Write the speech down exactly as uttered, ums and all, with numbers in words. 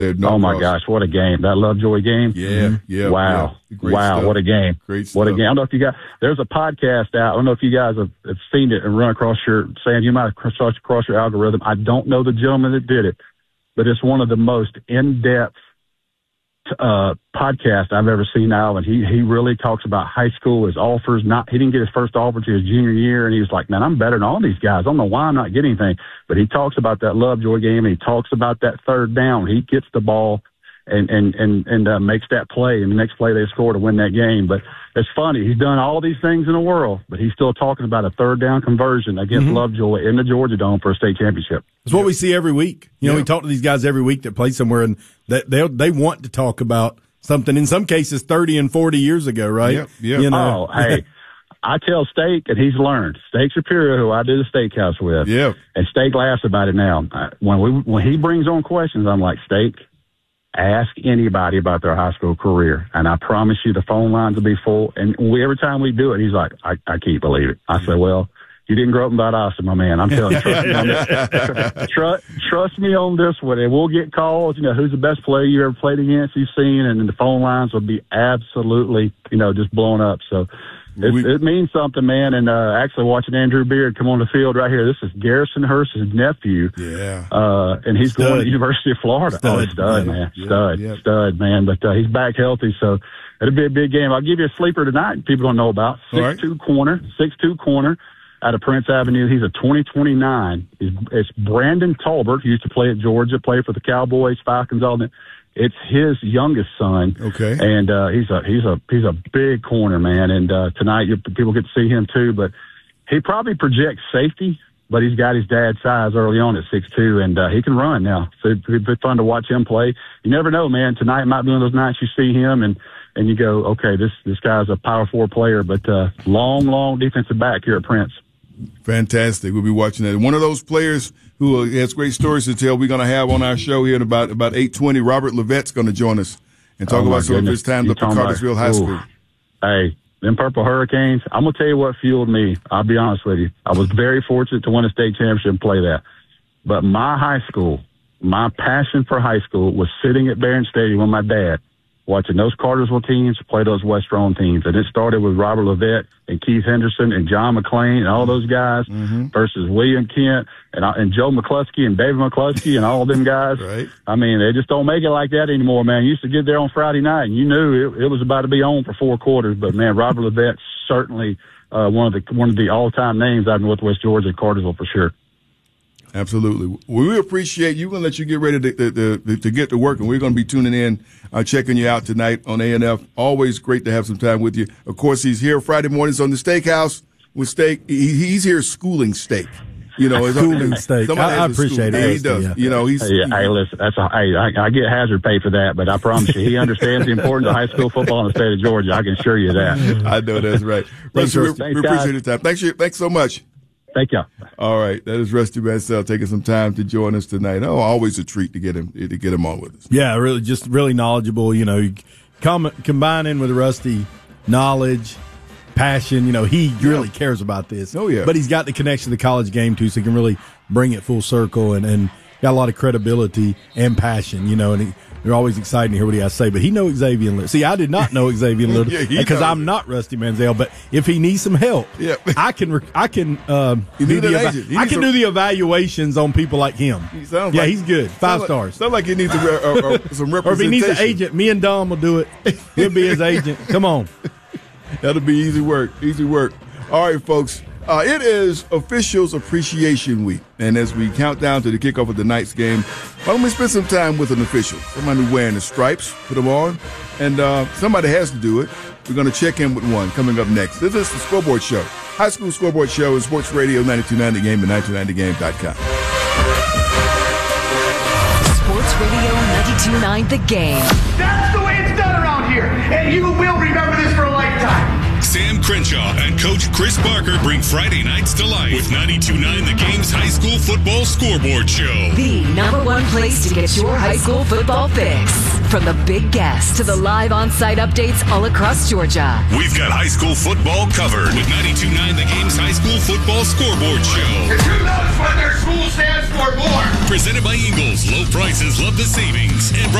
No oh, my cross. gosh, what a game. That Lovejoy game? Yeah, yeah. Wow. Yeah. Great wow, stuff. what a game. Great stuff. What a game. I don't know if you got – there's a podcast out. I don't know if you guys have, have seen it and run across your – saying you might have crossed across your algorithm. I don't know the gentleman that did it, but it's one of the most in-depth uh, podcasts I've ever seen now. And he, he really talks about high school, his offers. Not He didn't get his first offer to his junior year, and he was like, man, I'm better than all these guys. I don't know why I'm not getting anything. But he talks about that Lovejoy game, and he talks about that third down. He gets the ball and and and, and uh, makes that play, and the next play they score to win that game. But it's funny. He's done all these things in the world, but he's still talking about a third down conversion against mm-hmm. Lovejoy in the Georgia Dome for a state championship. It's what we see every week. You know, yeah. we talk to these guys every week that play somewhere, and they they they want to talk about something. In some cases, thirty and forty years ago, right? Yep. Yep. You know? Oh, hey. I tell Steak, and he's learned. Steak Superior, who I do the steakhouse with, yeah, and Steak laughs about it now. When we when he brings on questions, I'm like, Steak, ask anybody about their high school career, and I promise you the phone lines will be full. And we, every time we do it, he's like, I, I can't believe it. I say, well, you didn't grow up in Valdosta, my man. I'm telling you, trust me on this. Trust, trust me on this one. And we'll get calls, you know, who's the best player you ever played against, you've seen, and the phone lines will be absolutely, you know, just blown up. So it, we, it means something, man. And uh, actually watching Andrew Beard come on the field right here, this is Garrison Hurst's nephew. Yeah. Uh, and he's stud. going to the University of Florida. Stud. Oh, stud, yeah. man. Yeah. Stud, Yeah. stud, man. But uh, he's back healthy, so it'll be a big game. I'll give you a sleeper tonight people don't know about. six two right. corner, six two corner. Out of Prince Avenue. He's a twenty twenty-nine. He's, it's Brandon Talbert, who used to play at Georgia, played for the Cowboys, Falcons, all that. It's his youngest son. Okay. And uh, he's a he's a he's a big corner, man. And uh, tonight you, people get to see him too. But he probably projects safety, but he's got his dad's size early on at six two, and uh, he can run now. So it'd be fun to watch him play. You never know, man. Tonight might be one of those nights you see him and. And you go, okay, this this guy's a power four player, but uh, long, long defensive back here at Prince. Fantastic. We'll be watching that. One of those players who has great stories to tell, we're going to have on our show here in about about eight twenty. Robert Levette's going to join us and talk oh about some of his time you up at Cartersville High School. Hey, them Purple Hurricanes, I'm going to tell you what fueled me. I'll be honest with you. I was very fortunate to win a state championship and play that. But my high school, my passion for high school was sitting at Barron Stadium with my dad, watching those Cartersville teams play those West Rome teams. And it started with Robert Levette and Keith Henderson and John McClain and all those guys mm-hmm. versus William Kent and, and Joe McCluskey and David McCluskey and all them guys. Right. I mean, they just don't make it like that anymore, man. You used to get there on Friday night and you knew it, it was about to be on for four quarters. But, man, Robert Levette certainly uh, one of the one of the all-time names out in Northwest Georgia and Cartersville for sure. Absolutely. We appreciate you. We're going to let you get ready to, to, to, to get to work, and we're going to be tuning in, uh, checking you out tonight on A and F. Always great to have some time with you. Of course, he's here Friday mornings on the Steakhouse with Steak. He, he's here schooling Steak. You know, schooling Steak. I, I appreciate it. Yeah, he does. Yeah. You know, he's, hey, he's hey, listen, that's a, hey, I, I get hazard pay for that, but I promise you, he understands the importance of high school football in the state of Georgia. I can assure you that. I know that's right. Thanks, Rusty, we, Thanks, we appreciate your time. Thanks, you, thanks so much. Thank you. All right, that is Rusty Mansell taking some time to join us tonight. Oh, always a treat to get him to get him on with us. Yeah, really, just really knowledgeable. You know, com- combining with Rusty knowledge, passion. You know, he yeah. really cares about this. Oh yeah, but he's got the connection to the college game too, so he can really bring it full circle and and got a lot of credibility and passion. You know, and he, they're always excited to hear what he has to say. But he knows Xavier Little. See, I did not know Xavier Little yeah, because I'm not Rusty Mansell. But if he needs some help, yeah. I can I can um, do the eva- I can some- do the evaluations on people like him. He yeah, like, he's good. Five sound stars. Like, sound like he needs a, uh, uh, some representation. Or if he needs an agent, me and Dom will do it. He'll be his agent. Come on. That'll be easy work. Easy work. All right, folks. Uh, it is Officials Appreciation Week, and as we count down to the kickoff of the night's game, why don't we spend some time with an official, somebody wearing the stripes, put them on, and uh, somebody has to do it. We're going to check in with one coming up next. This is the Scoreboard Show, High School Scoreboard Show is Sports Radio ninety-two point nine The Game and ninety-two point nine the game dot com. Sports Radio ninety-two point nine The Game. That's the way it's done around here, and you will remember this for a lifetime. Sam Crenshaw and Coach Chris Barker bring Friday nights to life with ninety-two point nine The Game's High School Football Scoreboard Show. The number one place to get your high school football fix. From the big guests to the live on-site updates all across Georgia. We've got high school football covered with ninety-two point nine The Game's high school football scoreboard show. Because who knows what their school stands for more? Presented by Ingles. Low prices, love the savings. And